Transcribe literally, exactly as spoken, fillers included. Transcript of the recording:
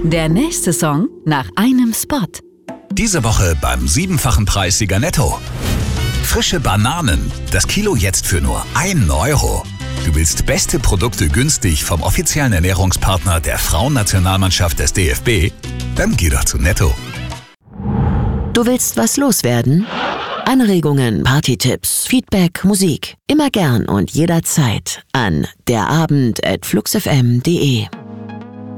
Der nächste Song nach einem Spot. Diese Woche beim siebenfachen Preissieger Netto. Frische Bananen, das Kilo jetzt für nur einen Euro. Du willst beste Produkte günstig vom offiziellen Ernährungspartner der Frauennationalmannschaft des D F B? Dann geh doch zu Netto. Du willst was loswerden? Anregungen, Partytipps, Feedback, Musik. Immer gern und jederzeit an derabend at fluxfm punkt de.